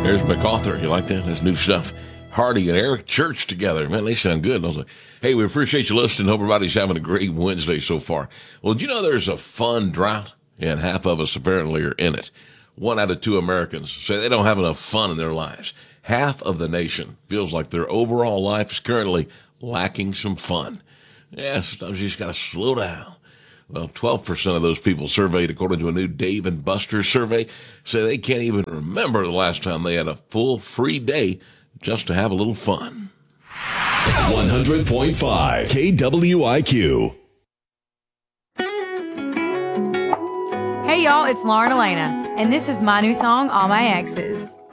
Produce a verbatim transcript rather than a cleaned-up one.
There's MacArthur. You like that? That's new stuff. Hardy and Eric Church together. Man, they sound good. And I was like, hey, we appreciate you listening. Hope everybody's having a great Wednesday so far. Well, did you know there's a fun drought? And half of us apparently are in it. One out of two Americans say they don't have enough fun in their lives. Half of the nation feels like their overall life is currently lacking some fun. Yeah, sometimes you just got to slow down. Well, twelve percent of those people surveyed, according to a new Dave and Buster's survey, say they can't even remember the last time they had a full free day just to have a little fun. one hundred point five K W I Q. Hey, y'all, it's Lauren Elena, and this is my new song, All My Exes.